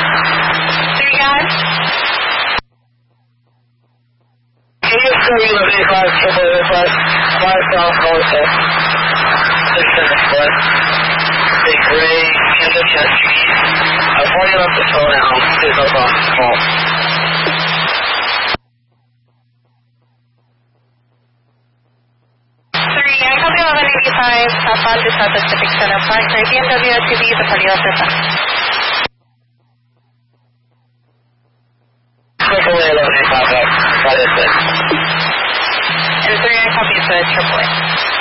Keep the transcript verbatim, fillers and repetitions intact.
Three guys? Can you still use the V five triple A plus? five South Northwest. six seven split. The gray Panda Chest Street. I've already left the phone now. There's no problem. Call. Three, I copy eleven eighty-five, southbound to South Pacific Center Park, for B M W S U V, the party officer. Triple A eleven eighty-five back. That is it. And three, I copy for triple A.